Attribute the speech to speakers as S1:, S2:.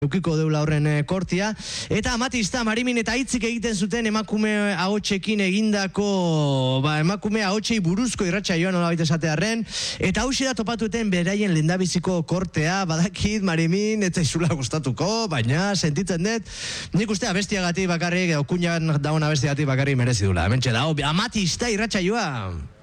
S1: Eukiko deula horren kortia, eta Amatista, Marimin eta Itzik egiten zuten emakume ahotsekin egindako, emakume ahotsei buruzko irratsaioan nola baita esatearren, eta hauxe da topatuten beraien lehendabiziko kortea, badakit, Marimin, eta izula gustatuko, baina sentitzen dut, nik uste abestiagatik bakarrik, okuñan daun abestiagatik bakarrik merezi dula. Hementxe da, Amatista irratsaioa.